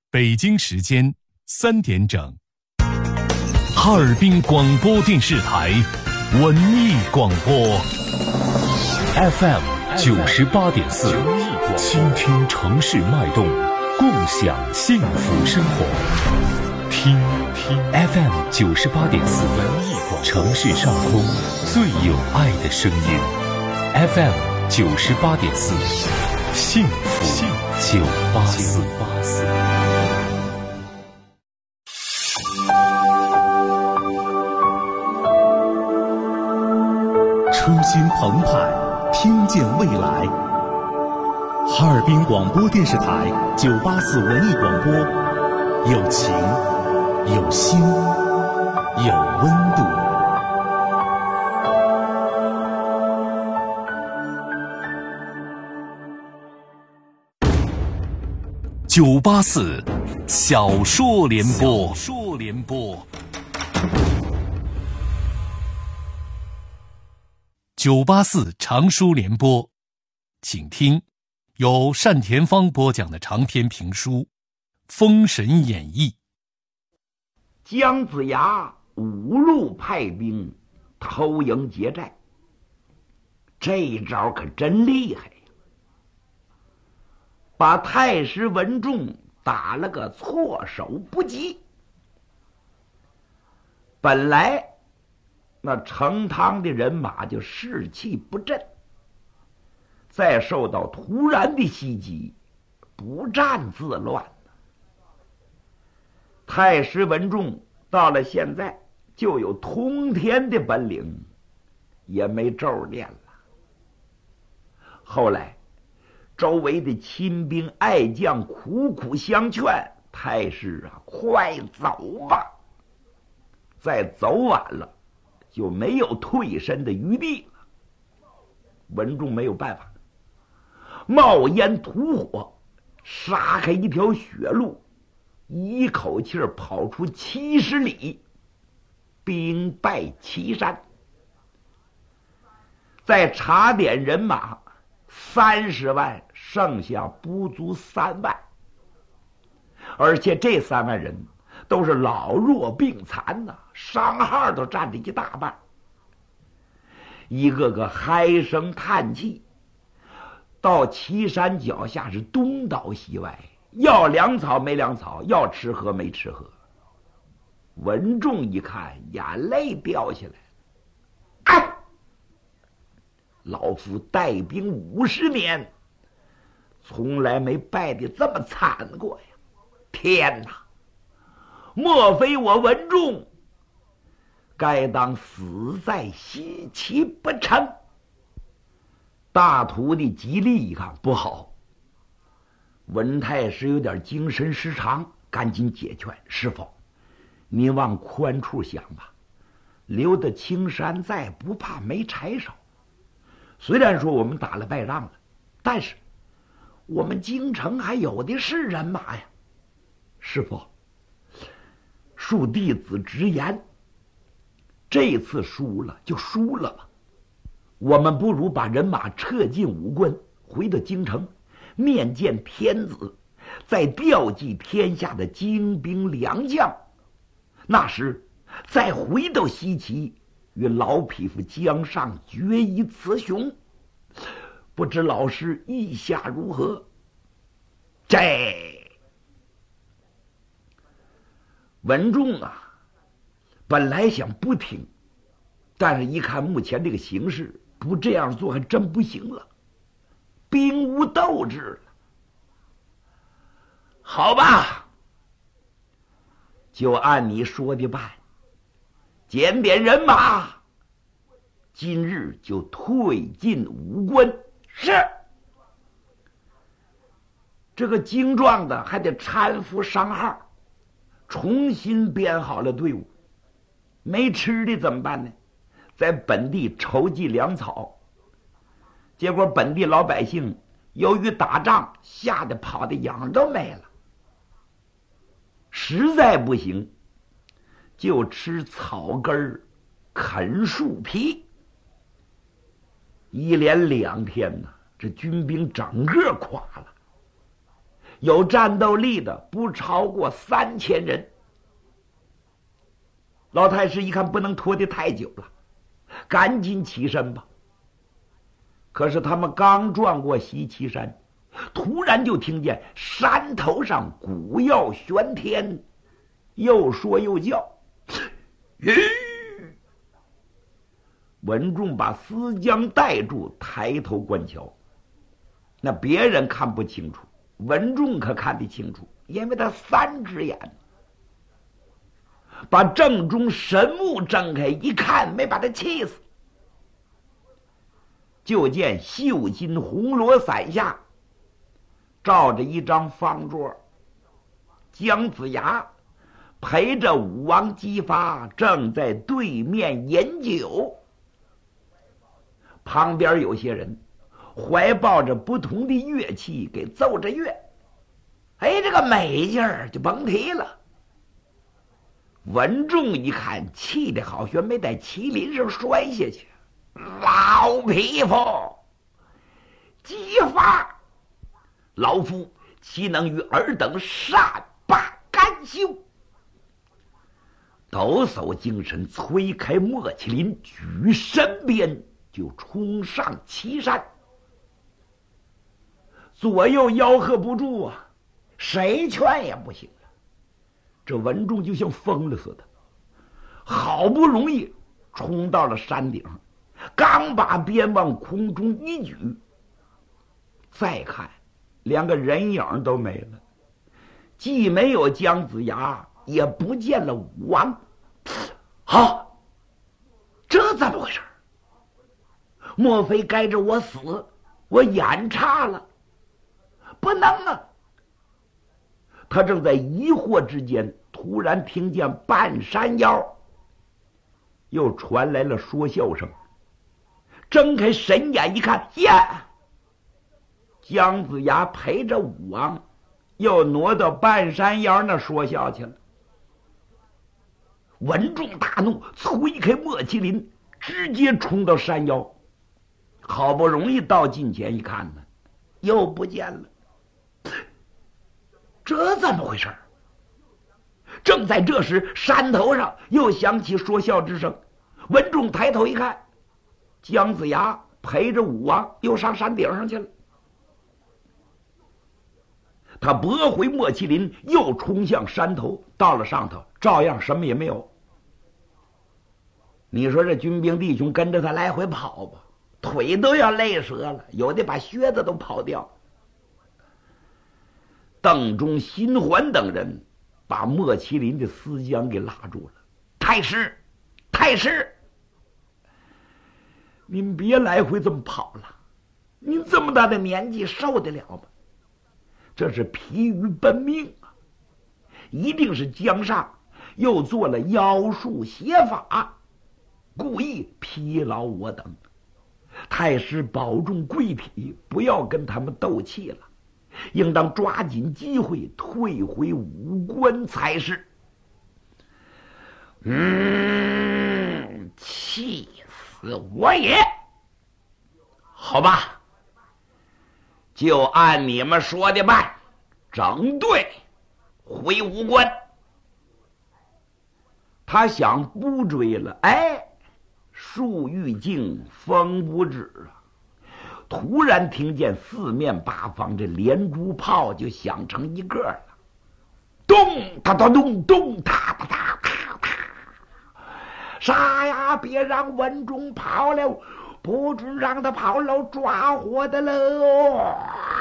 北京时间3点整，哈尔滨广播电视台文艺广播 FM 98.4，倾听城市脉动，共享幸福生活。听 FM 98.4，城市上空最有爱的声音。FM 98.4，幸福984。 初心澎湃，听见未来。哈尔滨广播电视台984文艺广播，有情，有心，有温度。 984小说联播。984长书联播，请听由单田芳播讲的长篇评书《封神演义》。 姜子牙五路派兵偷营劫寨，这一招可真厉害呀！把太师文仲打了个措手不及。本来那成汤的人马就士气不振，再受到突然的袭击，不战自乱。太师文仲到了现在就有通天的本领，也没咒念了。后来周围的亲兵爱将苦苦相劝，太师啊，快走吧！再走晚了就没有退身的余地了。文仲没有办法，冒烟吐火，杀开一条血路，一口气跑出70里，兵败岐山。再查点人马30万，剩下不足3万，而且这3万人都是老弱病残呐，伤号都占了一大半，一个个唉声叹气，到岐山脚下是东倒西歪，要粮草没粮草，要吃喝没吃喝。文仲一看，眼泪掉下来，哎，老夫带兵50年，从来没败得这么惨过呀！天哪！莫非我文仲该当死在西岐不成？大徒弟吉利一看不好，文太师有点精神失常，赶紧解劝：师傅，您往宽处想吧，留得青山在，不怕没柴烧。虽然说我们打了败仗了，但是我们京城还有的是人马呀。师傅，恕弟子直言，这次输了就输了吧，我们不如把人马撤进武关，回到京城面见天子，再调集天下的精兵良将，那时再回到西岐，与老匹夫江上决一雌雄。不知老师意下如何？文仲啊，本来想不听，但是一看目前这个形势，不这样做还真不行了，兵无斗志了。好吧，就按你说的办，检点人马，今日就退进武关。是。这个精壮的还得搀扶伤号，重新编好了队伍。没吃的怎么办呢？在本地筹集粮草，结果本地老百姓由于打仗吓得跑的影都没了，实在不行就吃草根啃树皮。一连2天呢，这军兵整个垮了， 有战斗力的不超过3000人。老太师一看不能拖得太久了，赶紧起身吧。可是他们刚转过西岐山，突然就听见山头上鼓药喧天，又说又叫。文仲把思江带住，抬头观瞧。那别人看不清楚，文仲可看得清楚，因为他3只眼。把正中神目睁开一看，没把他气死。就见绣金红罗伞下罩着一张方桌，姜子牙陪着武王姬发正在对面饮酒，旁边有些人怀抱着不同的乐器给奏着乐。哎，这个美劲儿就甭提了。文仲一看，气得好像没在麒麟上摔下去。老匹夫，姬发，老夫岂能与尔等善罢甘休？抖擞精神，催开莫麒麟，举身鞭就冲上岐山。左右吆喝不住啊，谁劝也不行了。这文仲就像疯了似的，好不容易冲到了山顶，刚把鞭往空中一举，再看连个人影都没了，既没有姜子牙，也不见了武王。好，这怎么回事？莫非该着我死？我眼差了？不能啊！他正在疑惑之间，突然听见半山腰又传来了说笑声。睁开神眼一看，呀，姜子牙陪着武王又挪到半山腰那说笑去了。文仲大怒，催开莫麒麟，直接冲到山腰。好不容易到近前一看呢，又不见了。这怎么回事？正在这时，山头上又响起说笑之声。文仲抬头一看，姜子牙陪着武王又上山顶上去了。他拨回莫麒麟，又冲向山头。到了上头，照样什么也没有。你说这军兵弟兄跟着他来回跑吧，腿都要累折了，有的把靴子都跑掉。邓忠、辛缓等人把莫麒麟的思江给拉住了。太师，太师，您别来回这么跑了，您这么大的年纪受得了吗？这是疲于奔命啊！一定是江上又做了妖术邪法，故意疲劳我等。太师保重贵体，不要跟他们斗气了，应当抓紧机会退回武关才是。气死我也！好吧，就按你们说的办，整队回武关。他想不追了，哎，树欲静风不止啊！突然听见四面八方这连珠炮就响成一个了，咚哒哒咚咚哒哒哒哒哒！杀呀！别让文仲跑了，不准让他跑了，抓活的喽！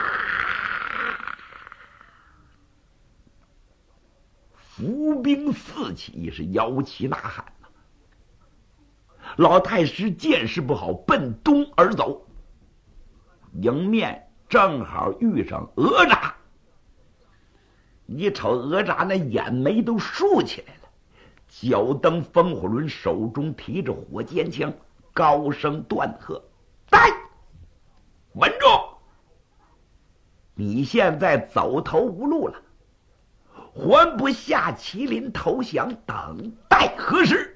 伏兵四起，是摇旗呐喊呐。老太师见势不好，奔东而走。迎面正好遇上哪吒，一瞅哪吒那眼眉都竖起来了，脚蹬风火轮，手中提着火尖枪，高声断喝：“来，文仲，你现在走投无路了，还不下麒麟投降，等待何时？”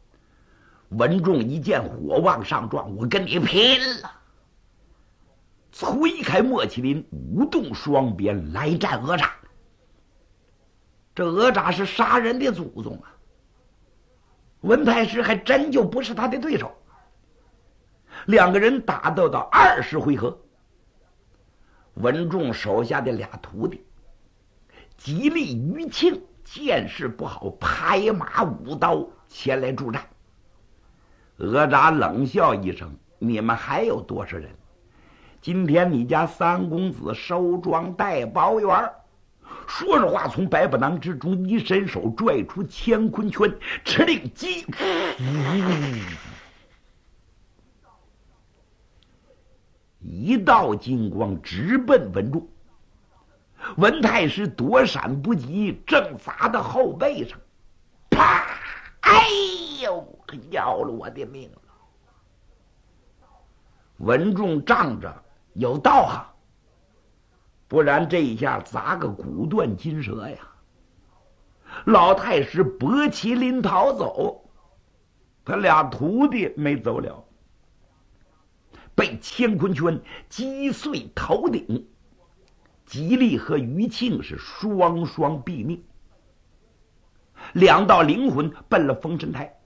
文仲一见火往上撞，我跟你拼了！ 推开莫麒麟，舞动双鞭来战哪吒。这哪吒是杀人的祖宗啊！文太师还真就不是他的对手。两个人打斗到20回合，文仲手下的俩徒弟吉利、于庆见势不好，拍马舞刀前来助战。哪吒冷笑一声：“你们还有多少人？今天你家三公子收庄带包圆。”说着话，从百宝囊之中一伸手拽出乾坤圈，敕令击，一道金光直奔文仲。文太师躲闪不及，正砸到后背上，啪！哎呦，要了我的命了！文仲仗着有道行，不然这一下砸个骨断筋折呀！老太师薄麒麟逃走，他俩徒弟没走了，被乾坤圈击碎头顶。吉利和于庆是双双毙命，两道灵魂奔了封神台。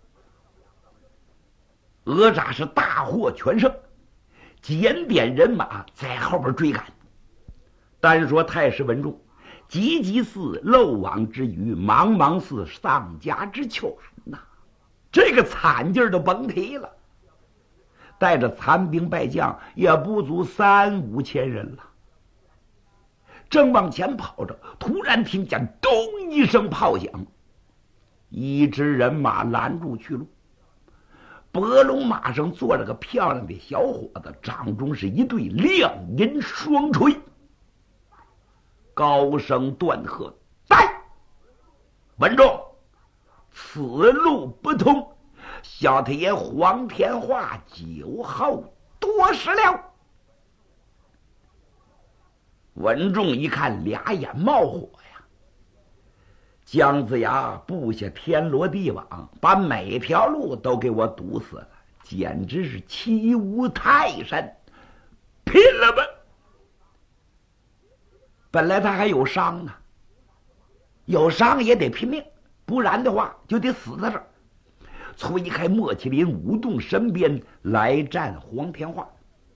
哪吒是大获全胜，检点人马在后边追赶。单说太师文仲，急急似漏网之鱼，茫茫似丧家之犬呐，这个惨劲儿都甭提了。带着残兵败将也不足3、5千人了。正往前跑着，突然听见咚一声炮响，一支人马拦住去路。伯龙马上坐着个漂亮的小伙子，掌中是一对亮银双锤，高声断喝：“来，文仲，此路不通，小太爷黄天化酒后多时了。”文仲一看，俩眼冒火呀！姜子牙布下天罗地网，把每条路都给我堵死了，简直是欺无泰山！拼了吧！本来他还有伤呢，有伤也得拼命，不然的话就得死在这儿。推开莫麒麟，舞动身边来战黄天化。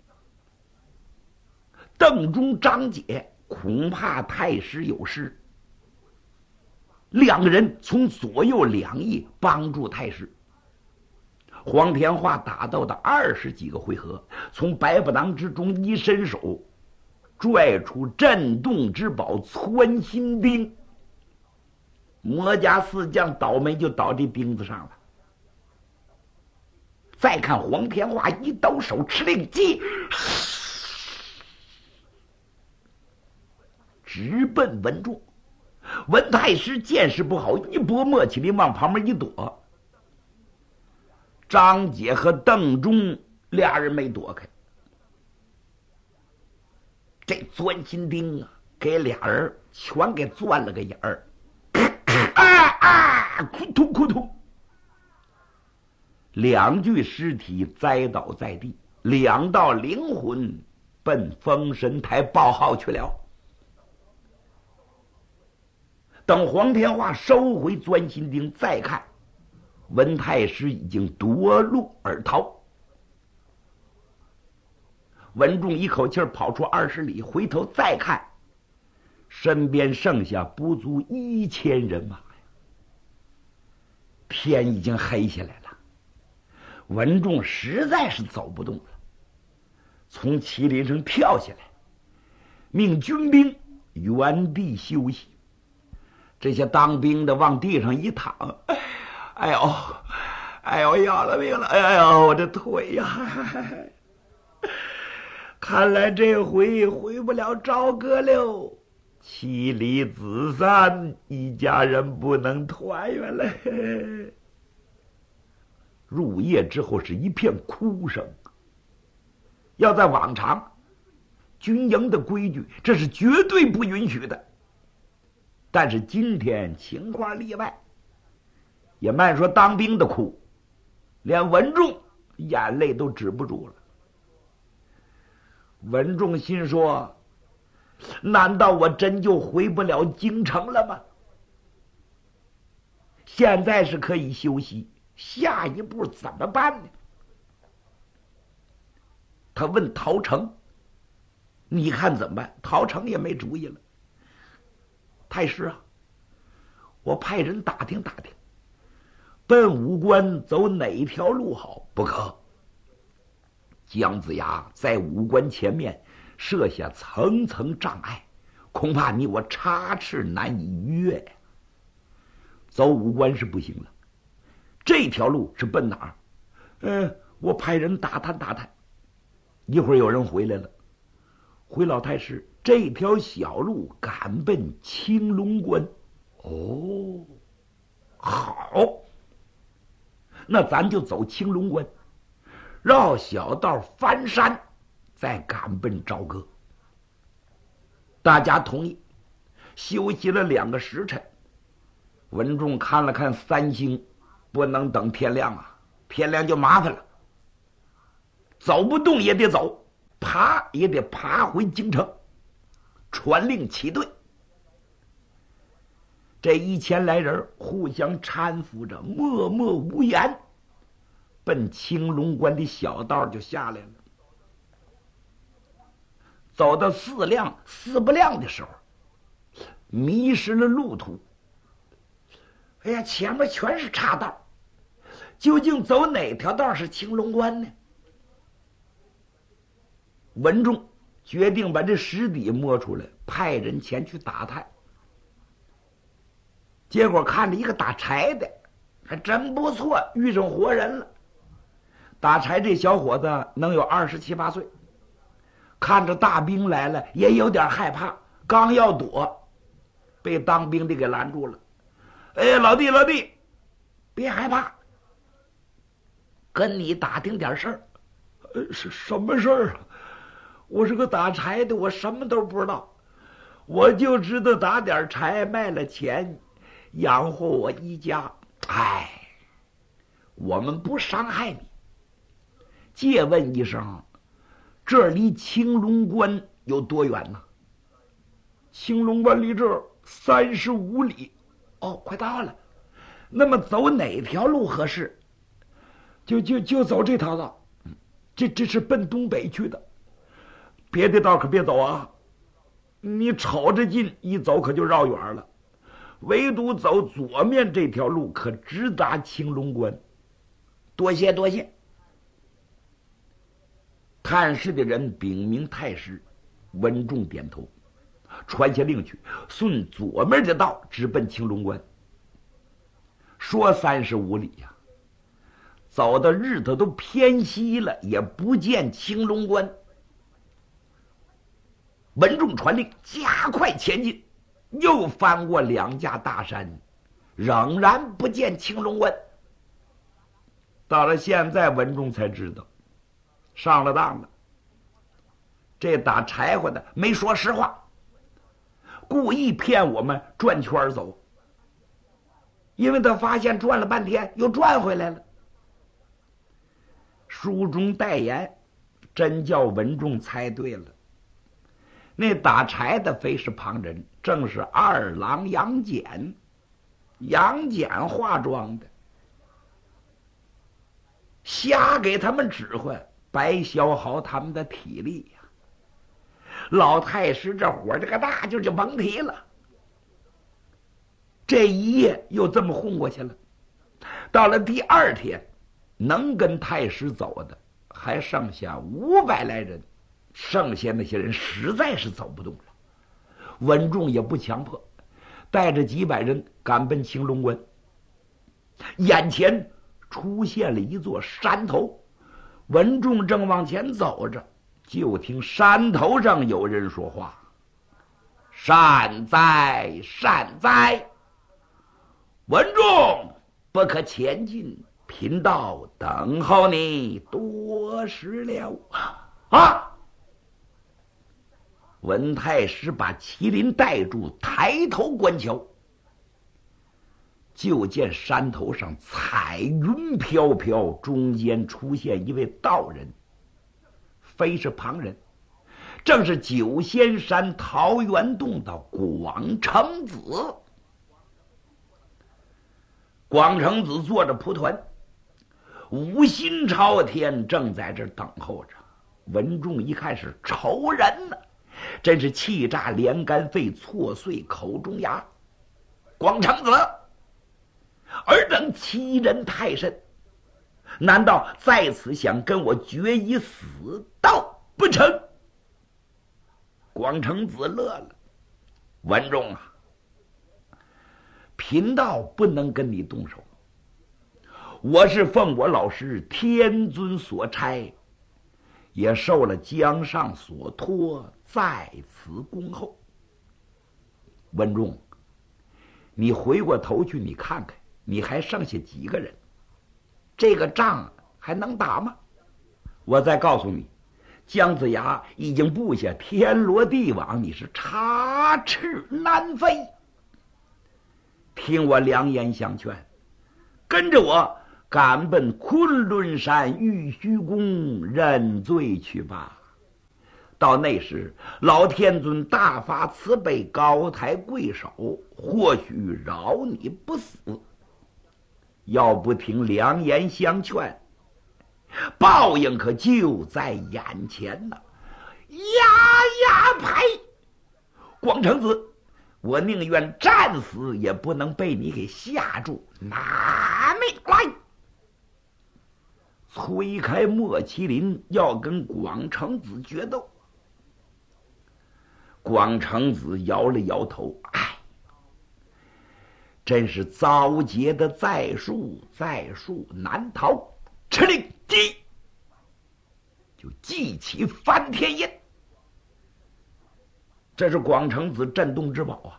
邓忠、张解恐怕太师有失，两个人从左右两翼帮助太师。黄天化打斗的20几个回合，从百宝囊之中一伸手，拽出震动之宝穿心钉。魔家四将倒霉就倒这钉子上了。再看黄天化一抖手，敕令击，直奔文仲。文太师见势不好，一拨莫麒麟往旁边一躲。张解和邓忠俩人没躲开，这钻心钉啊，给俩人全给钻了个眼儿，扑通扑通，两具尸体栽倒在地，两道灵魂奔封神台报号去了。等黄天化收回钻心钉，再看文太师已经夺路而逃。文仲一口气跑出20里，回头再看，身边剩下不足1000人马呀！天已经黑下来了，文仲实在是走不动了，从麒麟上跳下来，命军兵原地休息。这些当兵的往地上一躺，哎呦，要了命了！哎呦，我这腿呀！看来这回回不了朝歌了，妻离子散，一家人不能团圆了。入夜之后是一片哭声。要在往常，军营的规矩，这是绝对不允许的。但是今天情况例外，也慢说当兵的哭，连文仲眼泪都止不住了。 文仲心说：难道我真就回不了京城了吗？现在是可以休息，下一步怎么办呢？他问陶成：你看怎么办？陶成也没主意了。太师啊，我派人打听打听，奔武关走哪条路好？不可。姜子牙在武关前面设下层层障碍，恐怕你我插翅难以逾越。走武关是不行了，这条路是奔哪儿？我派人打探打探。一会儿有人回来了，回老太师，这条小路赶奔青龙关。哦，好，那咱就走青龙关，绕小道翻山，再赶奔朝歌。大家同意，休息了2个时辰。文仲看了看三星，不能等天亮啊，天亮就麻烦了。走不动也得走，爬也得爬回京城。传令起队。这1000来人互相搀扶着，默默无言，奔青龙关的小道就下来了。走到4亮4不亮的时候，迷失了路途。哎呀，前面全是岔道，究竟走哪条道是青龙关呢？文仲决定把这实底摸出来，派人前去打探。结果看着一个打柴的，还真不错，遇上活人了。打柴这小伙子能有27、8岁，看着大兵来了，也有点害怕，刚要躲，被当兵的给拦住了。哎，老弟，别害怕，跟你打听点事儿。是什么事儿啊？我是个打柴的，我什么都不知道，我就知道打点柴卖了钱，养活我一家。哎，我们不伤害你。借问一声，这离青龙关有多远呢？青龙关离这儿35里。哦，快到了。那么走哪条路合适？就走这条道。这是奔东北去的，别的道可别走啊！你瞅着近，一走可就绕远了。唯独走左面这条路，可直达青龙关。多谢多谢。探视的人禀明太师，文仲点头，传下令去，顺左面的道直奔青龙关。说35里呀，走到日头都偏西了，也不见青龙关。文仲传令加快前进，又翻过2架大山，仍然不见青龙关。到了现在，文仲才知道上了当了。这打柴火的没说实话，故意骗我们转圈走，因为他发现转了半天又转回来了。书中代言，真叫文仲猜对了。那打柴的非是旁人，正是二郎杨戬，杨戬化妆的，瞎给他们指挥，白消耗他们的体力呀。老太师这火这个大劲就甭提了。这一夜又这么混过去了，到了第2天，能跟太师走的还剩下500来人，剩下那些人实在是走不动了。文仲也不强迫，带着几百人赶奔青龙关。眼前出现了一座山头，文仲正往前走着，就听山头上有人说话：“善哉善哉，文仲不可前进，贫道等候你多时了。”啊！文太师把麒麟带住，抬头观瞧，就见山头上彩云飘飘，中间出现一位道人，非是旁人， 正是九仙山桃源洞的广成子。广成子坐着蒲团，无心朝天，正在这等候着。文仲一看是仇人呢，真是气炸连肝肺，挫碎口中牙。广成子，尔等欺人太甚，难道在此想跟我决一死斗不成？广成子乐了，文仲啊，贫道不能跟你动手，我是奉我老师天尊所差，也受了江上所托，在此恭候。文仲，你回过头去，你看看，你还剩下几个人？这个仗还能打吗？我再告诉你，姜子牙已经布下天罗地网，你是插翅难飞。听我良言相劝，跟着我赶奔昆仑山玉虚宫认罪去吧。到那时，老天尊大发慈悲，高抬贵手，或许饶你不死。要不听良言相劝，报应可就在眼前呢！呀呸！广成子，我宁愿战死，也不能被你给吓住。拿命来！推开莫麒麟，要跟广成子决斗。广成子摇了摇头，哎，真是遭劫的在树难逃。敕令击，就记起翻天印。这是广成子镇洞之宝啊！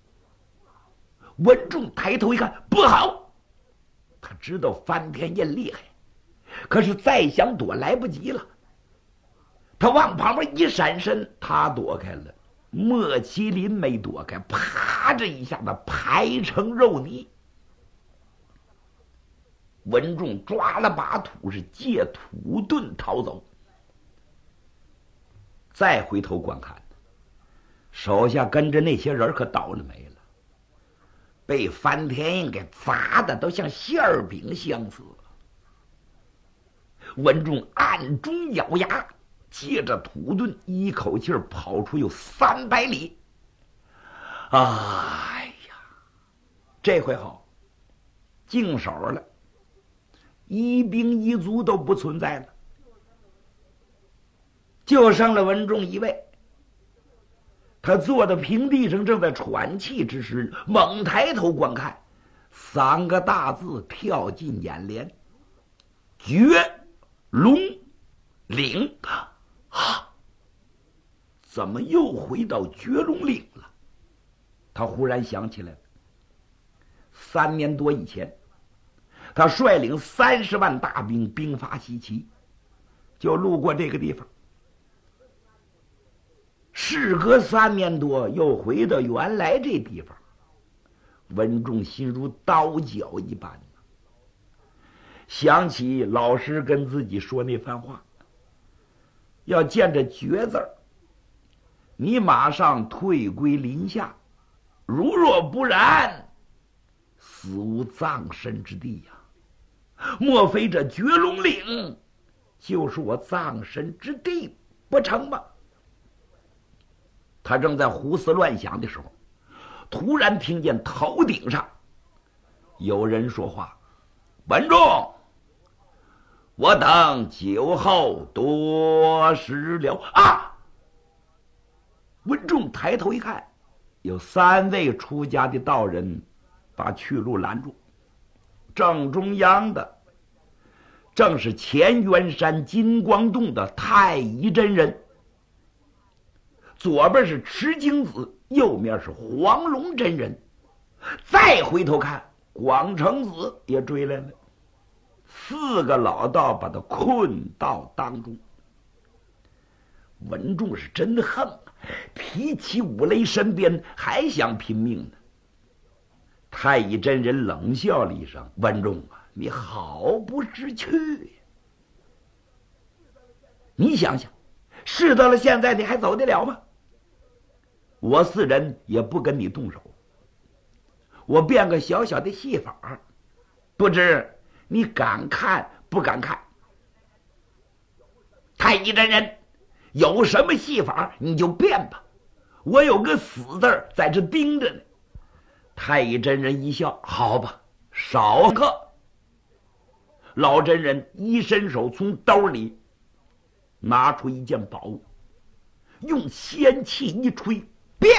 文仲抬头一看，不好，他知道翻天印厉害，可是再想躲来不及了。他往旁边一闪身，他躲开了，莫麒麟没躲开，啪这一下子排成肉泥。文仲抓了把土，是借土遁逃走。再回头观看，手下跟着那些人可倒了霉了，被翻天印给砸的都像馅饼相似。文仲暗中咬牙，借着土遁一口气跑出有300里。哎呀，这回好，净手了，一兵一卒都不存在了，就剩了文仲一位。他坐在平地上，正在喘气之时，猛抬头观看，3个大字跳进眼帘：绝龙岭。啊！怎么又回到绝龙岭了？他忽然想起来了，3年多以前，他率领30万大兵兵发西岐，就路过这个地方。事隔3年多，又回到原来这地方。文仲心如刀绞一般，想起老师跟自己说那番话，要见着绝字儿，你马上退归林下，如若不然，死无葬身之地呀！莫非这绝龙岭就是我葬身之地不成吗？他正在胡思乱想的时候，突然听见头顶上有人说话：“文仲，我等酒后多时了啊！”文仲抬头一看，有3位出家的道人把去路拦住。正中央的正是乾元山金光洞的太乙真人，左边是持经子，右面是黄龙真人。再回头看，广成子也追来了。4个老道把他困到当中。文仲是真横，提起五雷神鞭，还想拼命呢。太乙真人冷笑了一声：“文仲啊，你好不识趣呀！你想想， 事到了现在，你还走得了吗？我四人也不跟你动手，我变个小小的戏法，不知你敢看不敢看？太乙真人有什么戏法你就变吧，我有个死字在这盯着呢。太乙真人一笑，好吧，少客。老真人一伸手从兜里拿出一件宝物，用仙气一吹，变！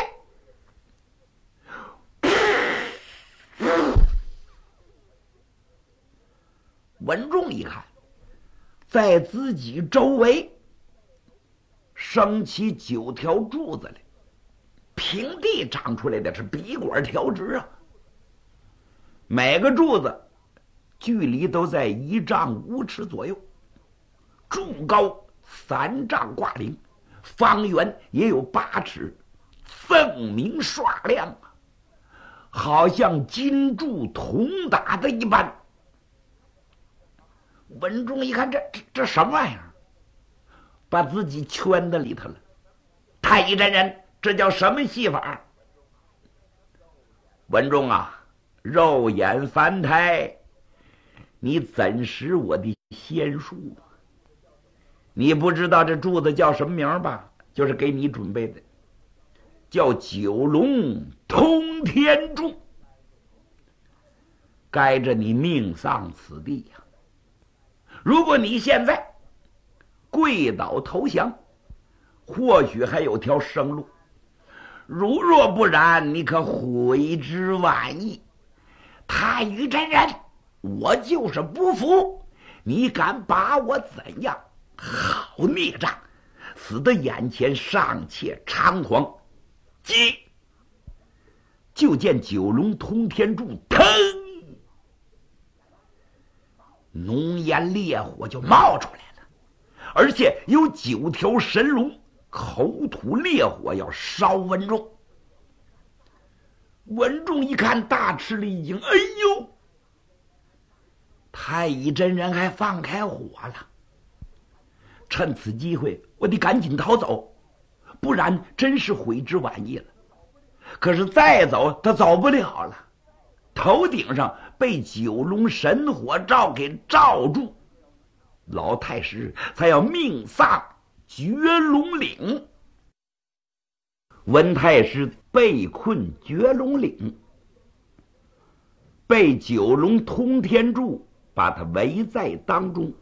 文仲一看，在自己周围升起9条柱子来，平地长出来的是笔管条直啊，每个柱子距离都在1丈5尺左右，柱高3丈挂零，方圆也有8尺，锃明刷亮啊，好像金柱铜打的一般。文仲一看，这什么玩意儿，把自己圈在里头了。太乙真人，这叫什么戏法？文仲啊，肉眼凡胎，你怎识我的仙术？你不知道这柱子叫什么名吧？就是给你准备的，叫九龙通天柱，该着你命丧此地呀！如果你现在跪倒投降，或许还有条生路；如若不然，你可悔之晚矣。太乙真人，我就是不服，你敢把我怎样？好孽障，死的眼前尚且猖狂！即就见九龙通天柱腾，浓烟烈火就冒出来了，而且有9条神龙口吐烈火要烧文仲。文仲一看大吃了一惊，哎呦，太乙真人还放开火了，趁此机会我得赶紧逃走，不然真是悔之晚矣了。可是再走他走不了了，头顶上被9龙神火罩给罩住，老太师才要命丧绝龙岭。文太师被困绝龙岭，被9龙通天柱把他围在当中。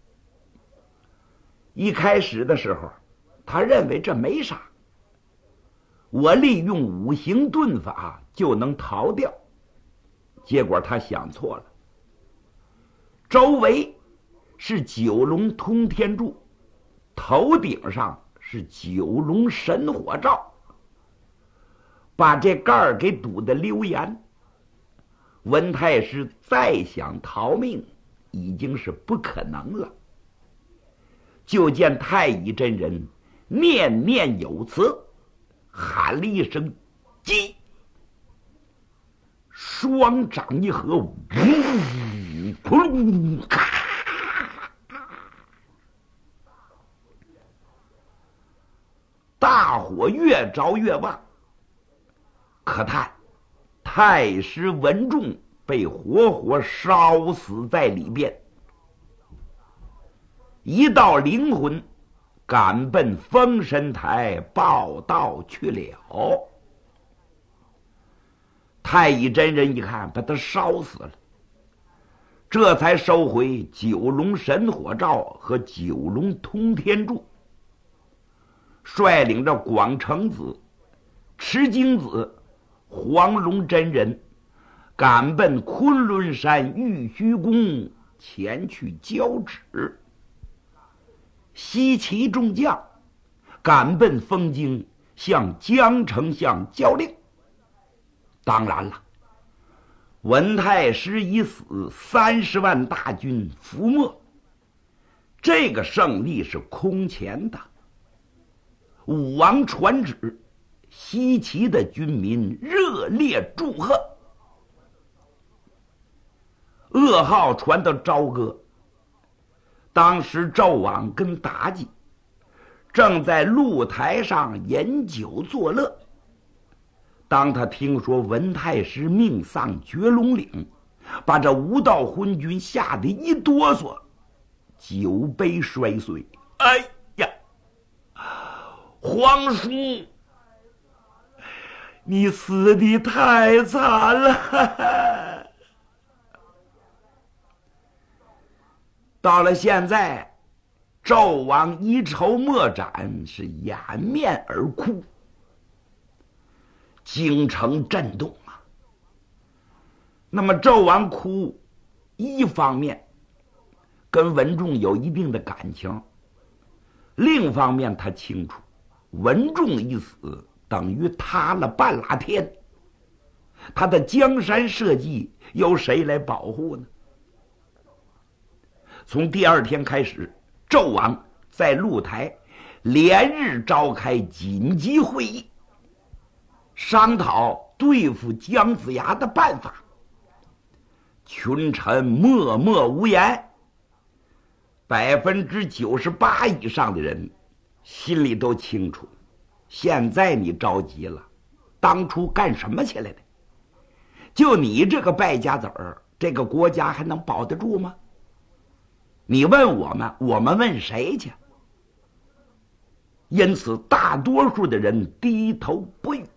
一开始的时候他认为这没啥，我利用五行遁法就能逃掉，结果他想错了，周围是9龙通天柱，头顶上是9龙神火罩，把这盖儿给堵得溜严。文太师再想逃命已经是不可能了。就见太乙真人念念有词，喊了一声鸡，双掌一合，呜噗咔，大火越着越旺。可叹太师文仲被活活烧死在里边，一道灵魂赶奔封神台报道去了。太乙真人一看把他烧死了，这才收回9龙神火罩和9龙通天柱，率领着广成子、持经子、黄龙真人赶奔昆仑山玉虚宫前去交旨。西岐众将赶奔丰京向江丞相交令。当然了，文太师已死，30万大军覆没，这个胜利是空前的。武王传旨，西岐的军民热烈祝贺。噩耗传到朝歌，当时纣王跟妲己正在露台上饮酒作乐。当他听说文太师命丧绝龙岭，把这无道昏君吓得一哆嗦，酒杯摔碎。哎呀，皇叔，你死得太惨了！到了现在，纣王一筹莫展，是掩面而哭，京城震动啊。那么纣王哭，一方面跟文仲有一定的感情，另一方面他清楚文仲一死等于塌了半拉天，他的江山社稷由谁来保护呢？从第二天开始，纣王在露台连日召开紧急会议，商讨对付姜子牙的办法。群臣默默无言，98%以上的人心里都清楚，现在你着急了，当初干什么起来的？就你这个败家子儿，这个国家还能保得住吗？你问我们，我们问谁去？因此大多数的人低头不语。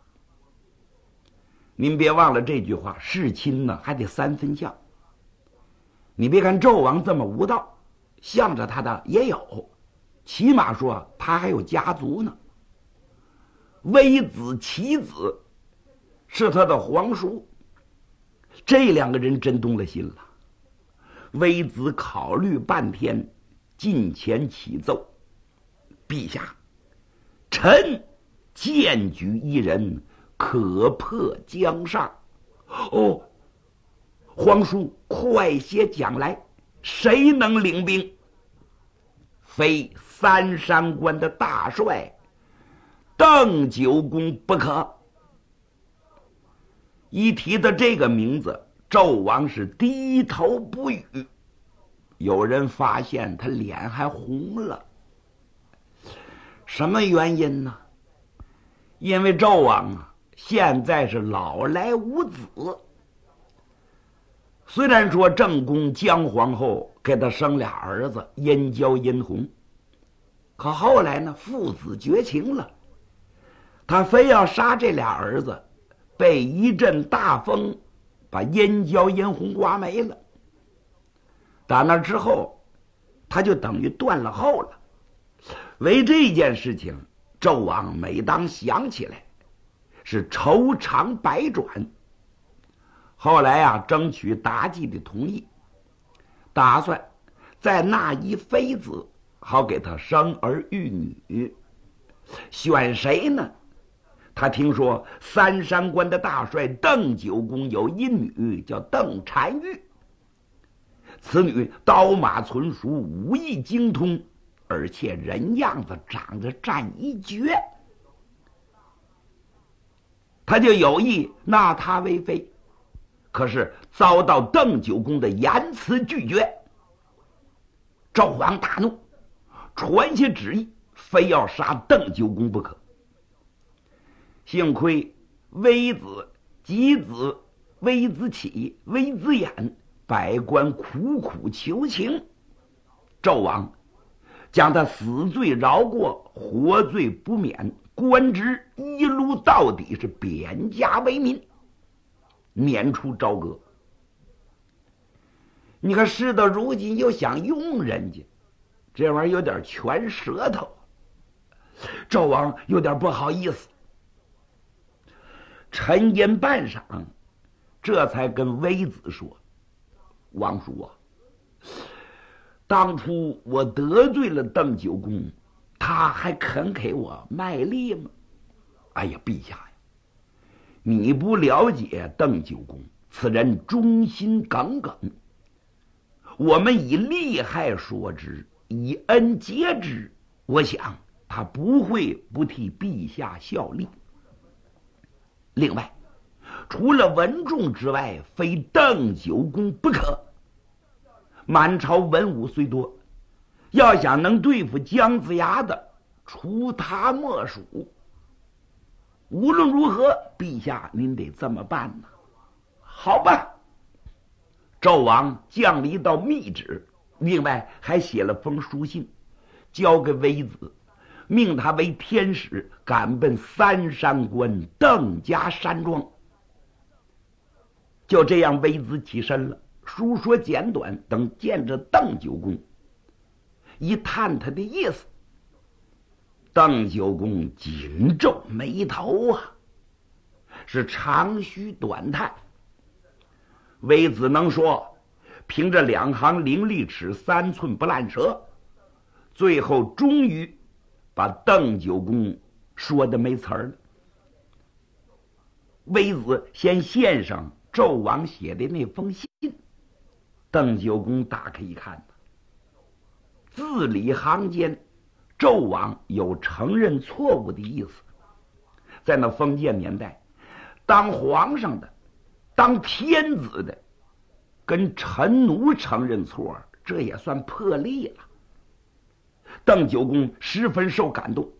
您别忘了这句话，事亲呢还得3分相。你别看纣王这么无道，向着他的也有，起码说他还有家族呢。微子、其子是他的皇叔，这2个人真动了心了。微子考虑半天，近前启奏：陛下，臣荐举一人，可破江上。哦，皇叔快些讲来，谁能领兵？非三山关的大帅邓九公不可。一提到这个名字，纣王是低头不语。有人发现他脸还红了，什么原因呢？因为纣王啊，现在是老来无子。虽然说正宫姜皇后给他生俩儿子殷郊、殷洪，可后来呢，父子绝情了，他非要杀这俩儿子，被一阵大风把殷郊、殷洪刮没了。打那之后，他就等于断了后了。为这件事情，纣王每当想起来，是愁肠百转。后来啊，争取妲己的同意，打算再纳一妃子，好给他生儿育女。选谁呢？他听说三山关的大帅邓九公有一女叫邓婵玉，此女刀马纯熟，武艺精通，而且人样子长得占一绝，他就有意纳她为妃，可是遭到邓九公的严词拒绝。纣王大怒，传下旨意，非要杀邓九公不可。幸亏微子、箕子、微子启、微子衍百官苦苦求情，纣王将他死罪饶过，活罪不免，官职一路到底是贬家为民，免除朝歌。你看事到如今又想用人家，这玩意儿有点全舌头，纣王有点不好意思。沉吟半晌，这才跟微子说：王叔啊，当初我得罪了邓九公，他还肯给我卖力吗？哎呀，陛下呀，你不了解邓九公，此人忠心耿耿，我们以利害说之，以恩结之，我想他不会不替陛下效力。另外，除了文仲之外，非邓九公不可。满朝文武虽多，要想能对付姜子牙的， 除他莫属。无论如何，陛下您得这么办呢。好吧。纣王降了一道密旨，另外还写了封书信，交给微子，命他为天使，赶奔三山关邓家山庄。就这样，微子起身了，书说简短，等见着邓九公，一探他的意思。邓九公紧皱眉头啊，是长吁短叹。微子能说，凭着2行伶俐齿，3寸不烂舌，最后终于把邓九公说的没词儿了。微子先献上纣王写的那封信，邓九公打开一看，字里行间纣王有承认错误的意思。在那封建年代，当皇上的，当天子的，跟臣奴承认错，这也算破例了。邓九公十分受感动，